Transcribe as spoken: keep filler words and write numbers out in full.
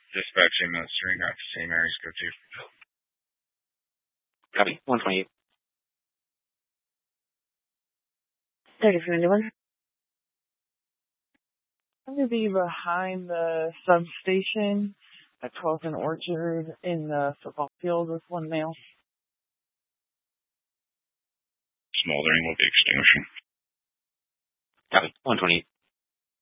Dispatching the string out to Saint Mary's, go to. Copy. one twenty-eight. thirty-three ninety-one. I'm going to be behind the substation at twelfth and Orchard in the football field with one male. Smoldering will be extinguishing. Copy. one twenty-eight.